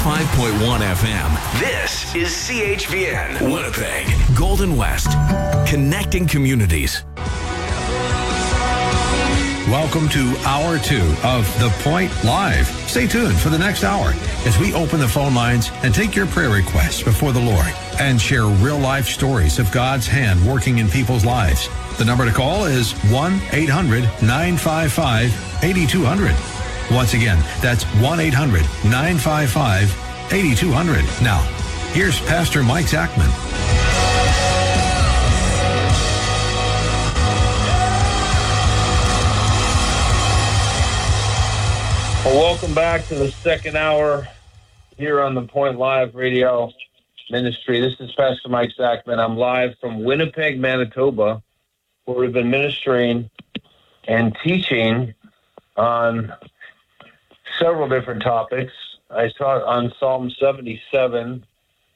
95.1 FM. This is CHVN, Winnipeg, Golden West, connecting communities. Welcome to Hour 2 of The Point Live. Stay tuned for the next hour as we open the phone lines and take your prayer requests before the Lord and share real-life stories of God's hand working in people's lives. The number to call is 1-800-955-8200. Once again, that's 1-800-955-8200. Now, here's Pastor Mike Zachman. Well, welcome back to the second hour here on the Point Live Radio Ministry. This is Pastor Mike Zachman. I'm live from Winnipeg, Manitoba, where we've been ministering and teaching on several different topics. I taught on Psalm 77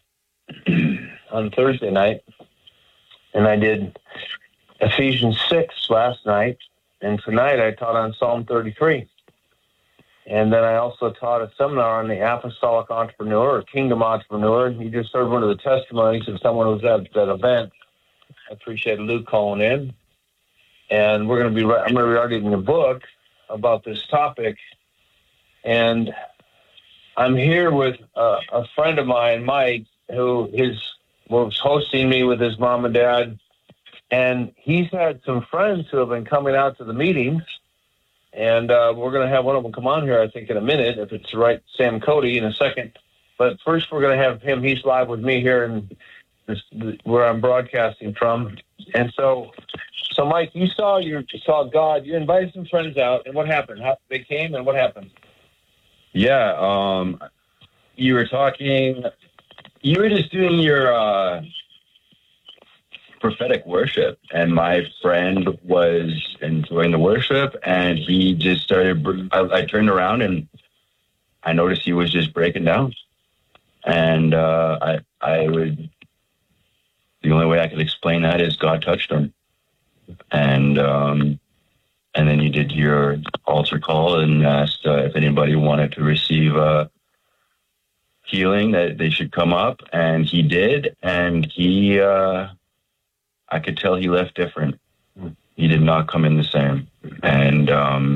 on Thursday night, and I did Ephesians 6 last night, and tonight I taught on Psalm 33. And then I also taught a seminar on the Apostolic Entrepreneur or Kingdom Entrepreneur. You just heard one of the testimonies of someone who was at that event. I appreciate Luke calling in. And I'm going to be writing a book about this topic. And I'm here with a friend of mine, Mike, who was hosting me with his mom and dad. And he's had some friends who have been coming out to the meetings. And we're going to have one of them come on here, I think, in a minute, if it's right, Sam Cody, in a second. But first, we're going to have him. He's live with me here in where I'm broadcasting from. And so Mike, you saw God. You invited some friends out, and what happened? They came, and what happened? Yeah, you were talking. You were just doing your prophetic worship, and my friend was enjoying the worship, and he just started. I turned around and I noticed he was just breaking down, and I would. The only way I could explain that is God touched him, and then you did your altar call and asked if anybody wanted to receive healing, that they should come up, and he did, and he. I could tell he left different. He did not come in the same. And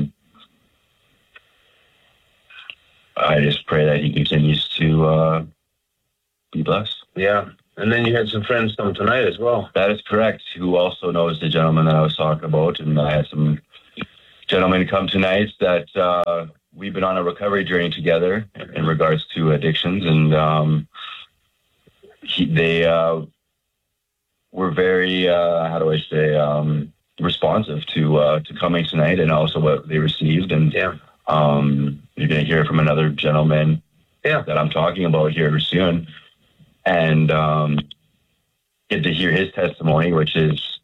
I just pray that he continues to be blessed. Yeah. And then you had some friends come tonight as well. That is correct, who also knows the gentleman that I was talking about. And I had some gentlemen come tonight that we've been on a recovery journey together in regards to addictions. And they were very, responsive to coming tonight and also what they received. And you're going to hear from another gentleman that I'm talking about here soon. And get to hear his testimony, which is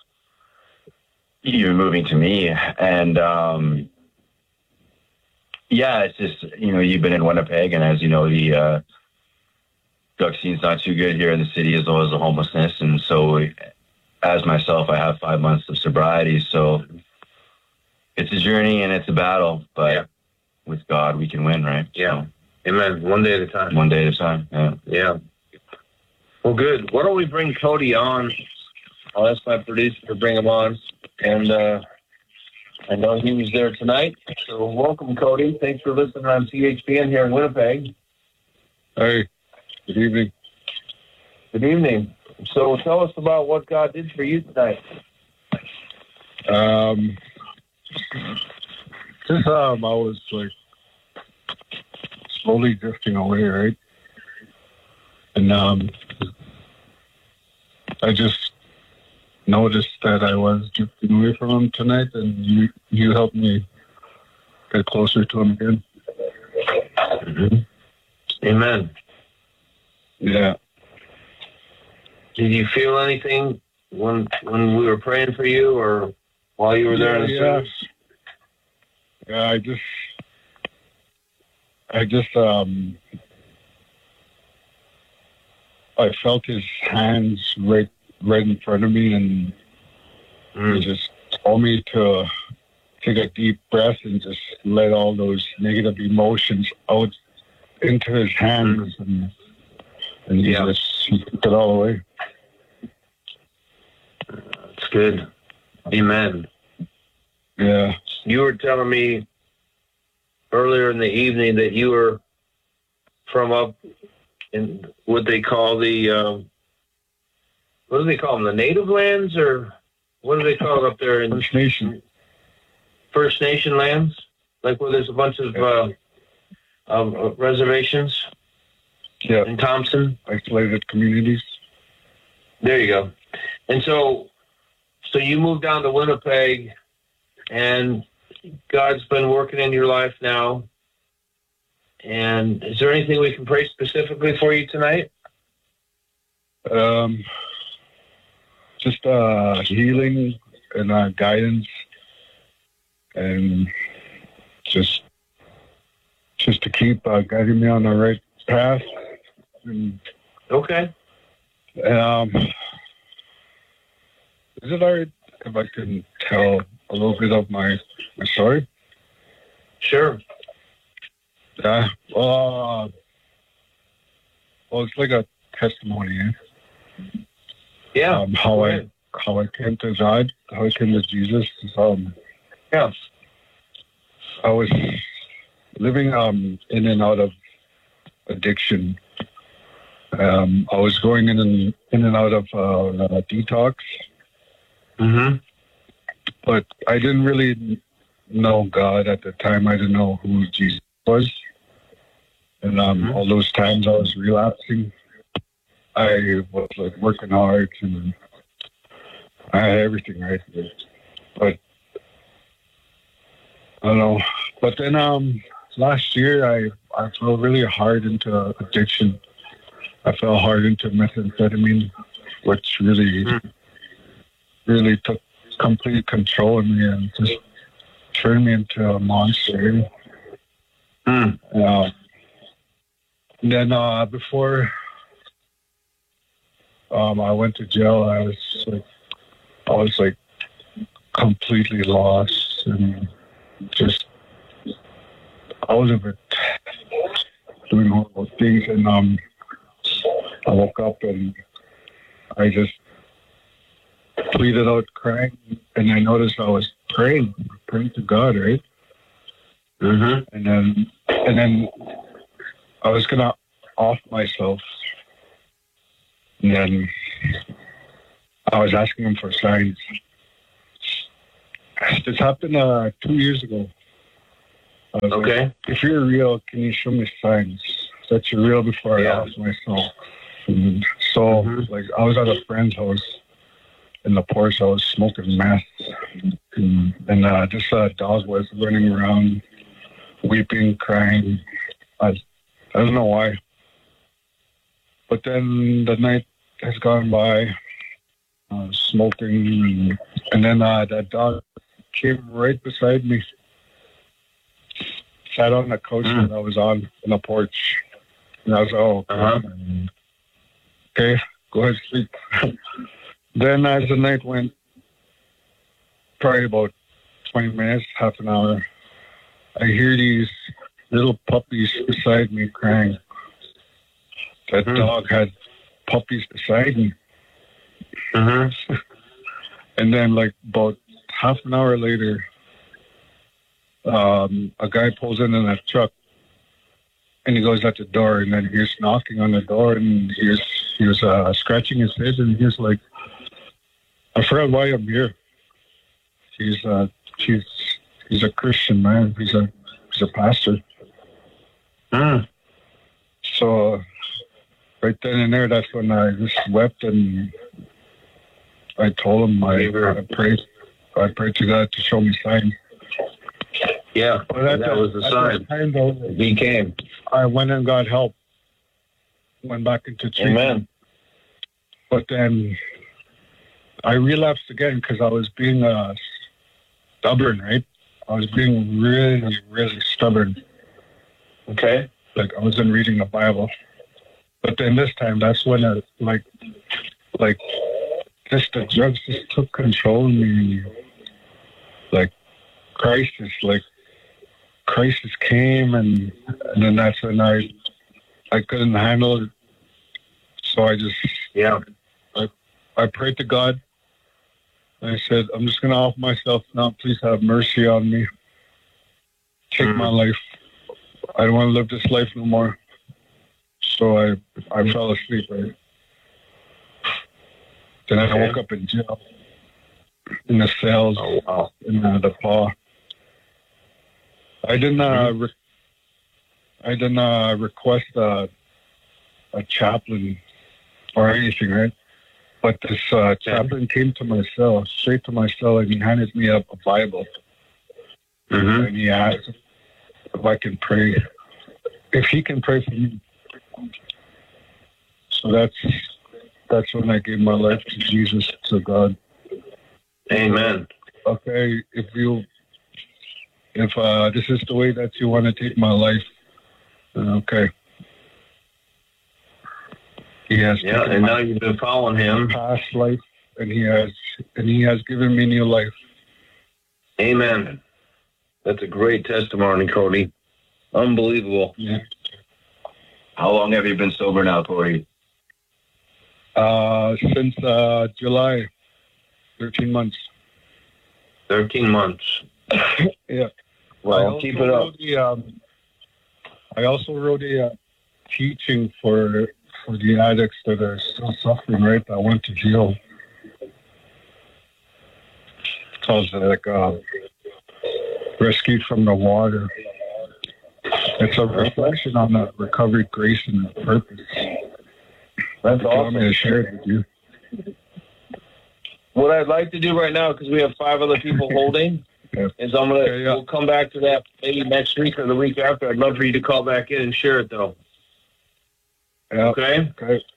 even moving to me. And it's just, you've been in Winnipeg, and as you know, the drug scene's not too good here in the city, as well as the homelessness. And so as myself, I have 5 months of sobriety. So it's a journey and it's a battle, but with God, we can win, right? Yeah. So, amen. One day at a time. One day at a time. Yeah. Yeah. Well, good. Why don't we bring Cody on? I'll ask my producer to bring him on. And I know he was there tonight. So welcome, Cody. Thanks for listening on CHPN here in Winnipeg. Hey. Good evening. Good evening. So tell us about what God did for you tonight. I was like slowly drifting away, right? And I just noticed that I was drifting away from him tonight, and you helped me get closer to him again. Mm-hmm. Amen. Yeah. Did you feel anything when we were praying for you, or while you were there in the service? Yeah, I felt his hands right in front of me, and he just told me to take a deep breath and just let all those negative emotions out into his hands, and he took it all away. That's good. Amen. Yeah. You were telling me earlier in the evening that you were from up in what they call the what do they call them? The native lands, or what do they call it up there in First Nation? First Nation lands, like where there's a bunch of reservations. Yeah. In Thompson, isolated communities. There you go. And so you moved down to Winnipeg, and God's been working in your life now. And is there anything we can pray specifically for you tonight? Just healing and guidance, and just to keep guiding me on the right path. And, okay. Is it all right if I can tell a little bit of my story? Sure. Yeah. Well, it's like a testimony. Yeah. How I came to God, how I came to Jesus. Yeah. I was living in and out of addiction. I was going in and out of detox. Mm-hmm. But I didn't really know God at the time. I didn't know who Jesus was. And all those times I was relapsing, I was like working hard, and I had everything right. But I don't know. But then last year I fell really hard into addiction. I fell hard into methamphetamine, which really took complete control of me and just turned me into a monster. And then before I went to jail, I was like completely lost and just out of it, doing horrible things. And I woke up and I just pleaded out crying, and I noticed I was praying to God, right? Mm-hmm. And then I was gonna off myself, and then I was asking him for signs. This happened 2 years ago. I was like, if you're real, can you show me signs that you're real before I off myself? And so, like, I was at a friend's house in the porch. I was smoking meth, and this dog was running around, weeping, crying. I don't know why. But then the night has gone by, smoking, and then that dog came right beside me, sat on the couch that I was on in the porch, and I was okay, go ahead, sleep. Then as the night went, probably about 20 minutes, half an hour, I hear these little puppies beside me crying. That dog had puppies beside me. And then, like, about half an hour later, a guy pulls in a truck, and he goes at the door, and then he was knocking on the door, and he was scratching his head, and he was like, I forgot why I'm here. He's a Christian man. He's a pastor. So right then and there, that's when I just wept, and I told him I prayed to God to show me signs. Yeah, but that was the sign. Time, though, he came. I went and got help. Went back into treatment. Amen. But then I relapsed again because I was being stubborn, right? I was being really, really stubborn. Okay. Like, I wasn't reading the Bible. But then this time, that's when the drugs just took control of me. Like, crisis came, and then that's when I I couldn't handle it. So I just, I prayed to God. I said, I'm just going to offer myself now. Please have mercy on me. Take my life. I don't want to live this life no more. So I fell asleep. Right? Then I woke up in jail, in the cells, in the paw. I didn't request a chaplain or anything, right? But this chaplain came to my cell, straight to my cell, and he handed me up a Bible. And he asked if I can pray, if he can pray for me. So that's when I gave my life to Jesus, to God. Amen. Okay, if this is the way that you want to take my life, then okay. He has and now you've been following him. Past life, and he has given me new life. Amen. That's a great testimony, Cody. Unbelievable. Yeah. How long have you been sober now, Cody? Since July, 13 months. 13 months. Yeah. Well, keep it up. I also wrote a teaching for the addicts that are still suffering, right? I went to jail. It's called Rescued from the Water. It's a reflection on the recovery, grace, and purpose. That's awesome. You want me to share it with you? What I'd like to do right now, because we have 5 other people holding, is we'll come back to that maybe next week or the week after. I'd love for you to call back in and share it, though. Yeah. Okay?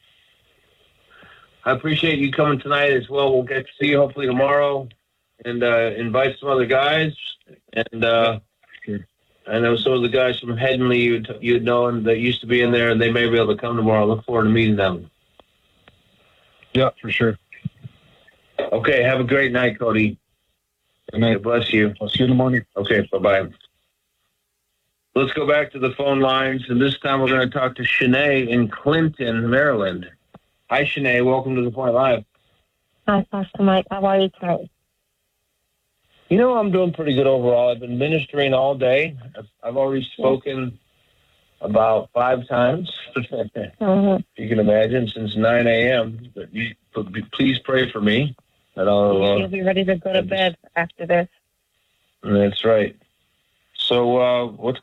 I appreciate you coming tonight as well. We'll get to see you hopefully tomorrow and invite some other guys. And I know some of the guys from Headingley you'd know that used to be in there, and they may be able to come tomorrow. I look forward to meeting them. Yeah, for sure. Okay, have a great night, Cody. God bless you. I'll see you in the morning. Okay, bye-bye. Let's go back to the phone lines, and this time we're going to talk to Shanae in Clinton, Maryland. Hi, Shanae. Welcome to The Point Live. Hi, Pastor Mike. How are you tonight? You know, I'm doing pretty good overall. I've been ministering all day. I've already spoken about 5 times, you can imagine, since 9 a.m. But please pray for me. You'll be ready to go to bed after this. That's right. So what's